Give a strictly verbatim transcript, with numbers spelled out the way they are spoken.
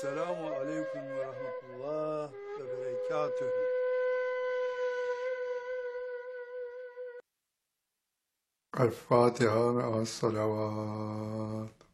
Selamun aleyküm ve rahmetullah ve berekatühü. الفاتحة مع الصلوات